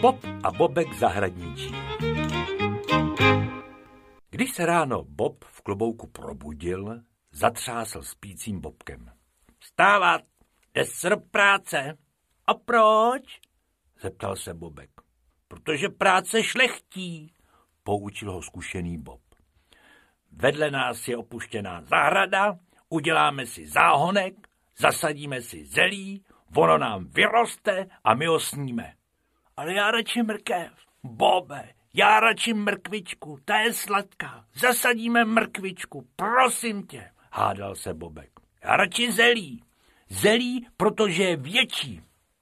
Bob a Bobek zahradničí. Když se ráno Bob v klobouku probudil, zatřásl spícím Bobkem. Vstávat, jde se do práce. A proč? Zeptal se Bobek. Protože práce šlechtí, poučil ho zkušený Bob. Vedle nás je opuštěná zahrada, uděláme si záhonek, zasadíme si zelí, ono nám vyroste a my ho sníme. Ale já radši mrkev. Bobe, já radši mrkvičku, ta je sladká. Zasadíme mrkvičku, prosím tě, hádal se Bobek. Já radši zelí. Zelí, protože je větší.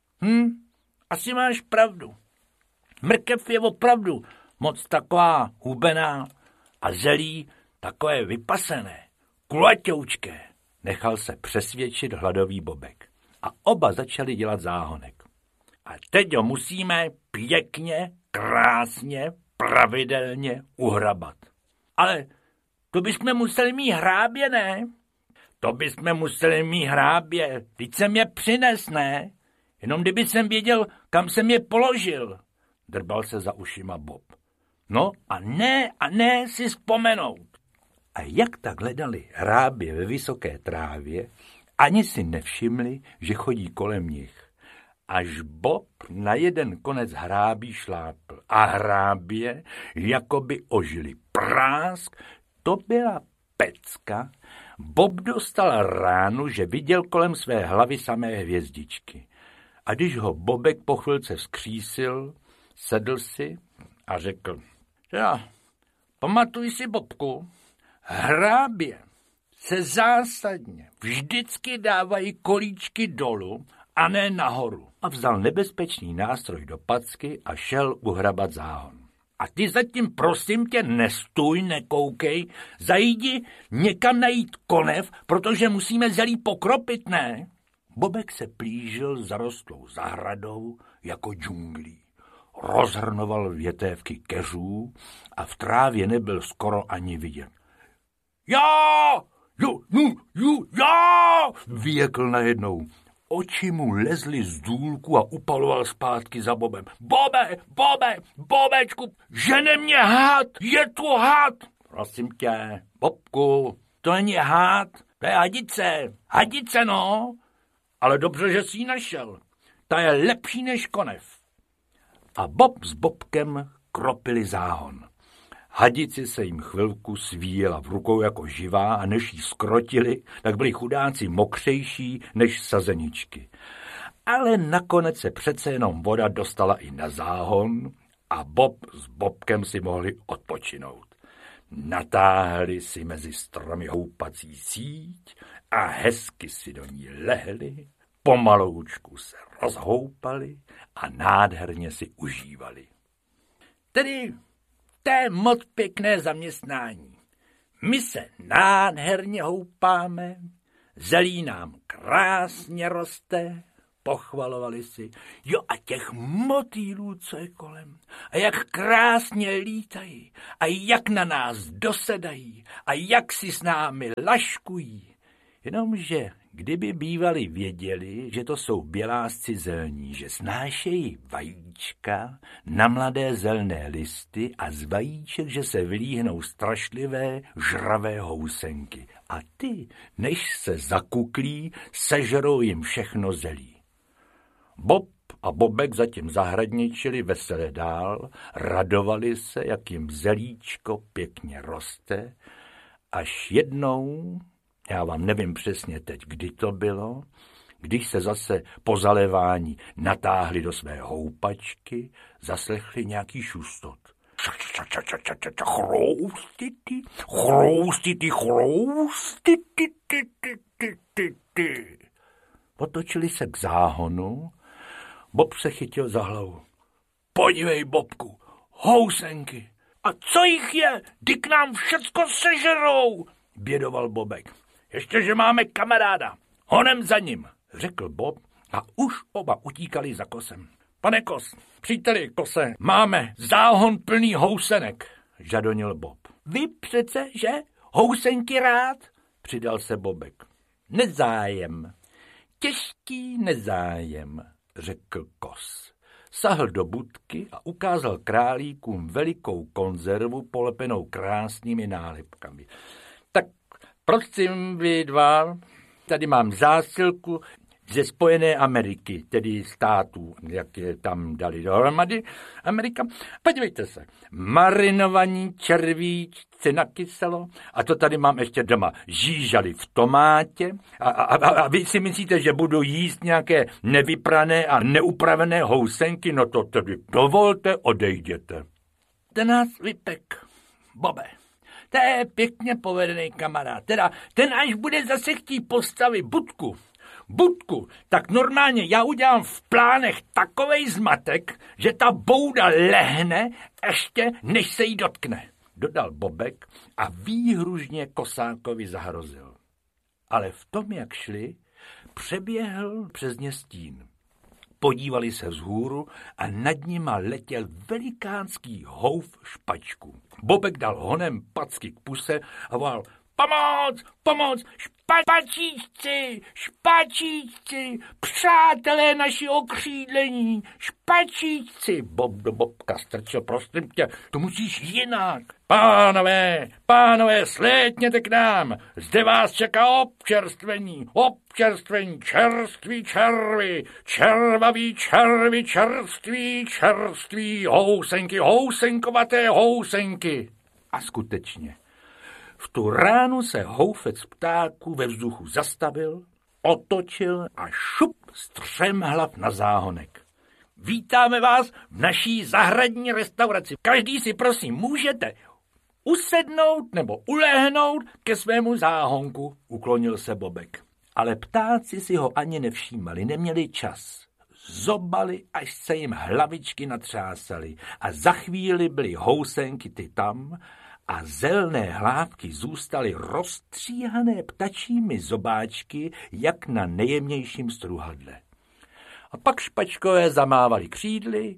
Asi máš pravdu. Mrkev je opravdu moc taková hubená a zelí takové vypasené, kulaťoučké. Nechal se přesvědčit hladový Bobek. A oba začali dělat záhonek. A teď ho musíme pěkně, krásně, pravidelně uhrabat. Ale to bychom museli mít hrábě, ne? To bychom museli mít hrábě. Teď jsem je přines, ne? Jenom kdyby jsem věděl, kam jsem je položil. Drbal se za ušima Bob. No a ne si vzpomenout. A jak tak hledali hrábě ve vysoké trávě, ani si nevšimli, že chodí kolem nich. Až Bob na jeden konec hrábí šlápl a hrábě jakoby ožili. Prásk, to byla pecka. Bob dostal ránu, že viděl kolem své hlavy samé hvězdičky. A když ho Bobek po chvilce vzkřísil, sedl si a řekl, pamatuj si, Bobku, hrábě se zásadně vždycky dávají kolíčky dolů a ne nahoru. A vzal nebezpečný nástroj do packy a šel uhrabat záhon. A ty zatím prosím tě nestůj, nekoukej, zajdi někam najít konev, protože musíme zelí pokropit, ne? Bobek se plížil zarostlou zahradou jako džunglí. Rozhrnoval větévky keřů a v trávě nebyl skoro ani vidět. Já! Vyjekl najednou. Oči mu lezly z důlku a upaloval zpátky za Bobem. Bobečku, žene mě had, je tu had. Prosím tě, Bobku, to není had, to je hadice. Hadice, no. Ale dobře, že jsi ji našel. Ta je lepší než konev. A Bob s Bobkem kropili záhon. Hadici se jim chvilku svíjela v rukou jako živá a než jí skrotili, tak byli chudáci mokřejší než sazeničky. Ale nakonec se přece jenom voda dostala i na záhon a Bob s Bobkem si mohli odpočinout. Natáhli si mezi stromy houpací síť a hezky si do ní lehli, pomaloučku se rozhoupali a nádherně si užívali. Tedy to je moc pěkné zaměstnání. My se nádherně houpáme, zelí nám krásně roste, pochvalovali si. Jo a těch motýlů, co je kolem, a jak krásně lítají, a jak na nás dosedají, a jak si s námi laškují. Jenomže kdyby bývali věděli, že to jsou bělásci zelní, že snášejí vajíčka na mladé zelné listy a z vajíček, že se vylíhnou strašlivé žravé housenky. A ty, než se zakuklí, sežerou jim všechno zelí. Bob a Bobek zatím zahradničili veselé dál, radovali se, jak jim zelíčko pěkně roste, až jednou, já vám nevím přesně teď, kdy to bylo, když se zase po zalévání natáhli do své houpačky, zaslechli nějaký šustot. Chroustity. Potočili se k záhonu, Bob se chytil za hlavu. Podívej, Bobku, housenky. A co jich je? Dyk nám všecko sežerou, bědoval Bobek. Ještě, že máme kamaráda. Honem za ním, řekl Bob a už oba utíkali za kosem. Pane Kos, příteli Kose, máme záhon plný housenek, žadonil Bob. Vy přece, že? Housenky rád? Přidal se Bobek. Nezájem. Těžký nezájem, řekl Kos. sahl do budky a ukázal králíkům velikou konzervu polepenou krásnými nálepkami. Tak prosím vy dva, tady mám zásilku ze Spojené Ameriky, tedy států, jak je tam dali dohromady Amerika. Podívejte se, marinovaní červíčci na kyselo, a to tady mám ještě doma, žížaly v tomátě a vy si myslíte, že budu jíst nějaké nevyprané a neupravené housenky, no to tedy dovolte, odejděte. Ten nás vypek, Bobe. To je pěkně povedený kamarád, teda ten až bude zase chtít postavit budku, tak normálně já udělám v plánech takovej zmatek, že ta bouda lehne ještě, než se jí dotkne, dodal Bobek a výhružně Kosákovi zahrozil. Ale v tom, jak šli, přeběhl přes ně stín. Podívali se vzhůru a nad nima letěl velikánský houf špačků. Bobek dal honem packy k puse a volal: Pomoc, špačíčci, přátelé naši okřídlení, špačíčci. Bob do Bobka strčil: prosím tě, to musíš jinak. Pánové, slétněte k nám, zde vás čeká občerstvení, čerství červy, červaví červy, čerství, housenkovaté housenky. A skutečně, v tu ránu se houfec ptáků ve vzduchu zastavil, otočil a šup střemhlav na záhonek. Vítáme vás v naší zahradní restauraci. Každý si prosím můžete usednout nebo ulehnout ke svému záhonku, uklonil se Bobek. Ale ptáci si ho ani nevšímali, neměli čas. Zobali, až se jim hlavičky natřásaly a za chvíli byly housenky ty tam a zelné hlávky zůstaly rozstříhané ptačími zobáčky, jak na nejjemnějším struhadle. A pak špačkové zamávali křídly,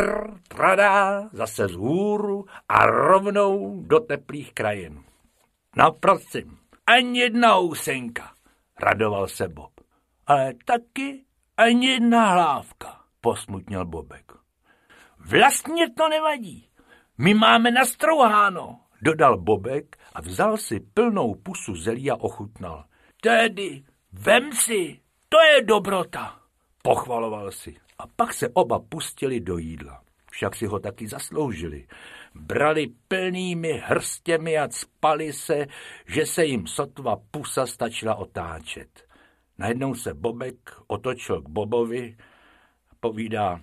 tradá, zase vzhůru a rovnou do teplých krajin. No prosím, ani jedna housenka, radoval se Bob. Ale taky ani jedna hlávka, posmutněl Bobek. Vlastně to nevadí, my máme nastrouháno, dodal Bobek a vzal si plnou pusu zelí a ochutnal. Tedy, vem si, to je dobrota, pochvaloval si. A pak se oba pustili do jídla. Však si ho taky zasloužili. Brali plnými hrstěmi a cpali se, že se jim sotva pusa stačila otáčet. Najednou se Bobek otočil k Bobovi a povídá: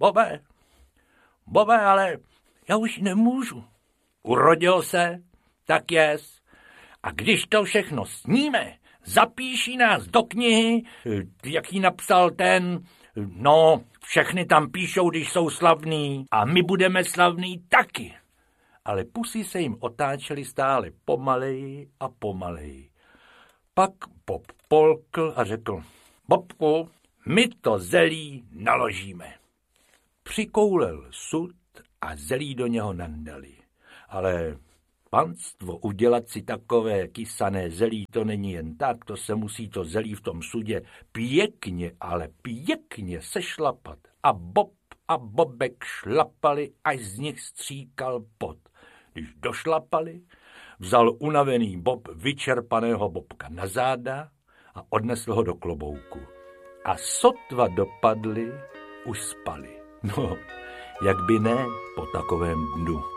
Bobe, ale já už nemůžu. Urodil se, tak jest. A když to všechno sníme, zapíší nás do knihy, jak ji napsal ten, všechny tam píšou, když jsou slavní, a my budeme slavní taky. Ale pusy se jim otáčely stále pomaleji a pomaleji. Pak Bob polkl a řekl: Bobku, my to zelí naložíme. Přikoulel sud a zelí do něho nandali. Ale panstvo, udělat si takové kysané zelí, to není jen tak, to se musí to zelí v tom sudě pěkně, ale pěkně sešlapat. A Bob a Bobek šlapali, až z nich stříkal pot. Když došlapali, vzal unavený Bob vyčerpaného Bobka na záda a odnesl ho do klobouku. A sotva dopadli, už spali. No, jak by ne po takovém dnu.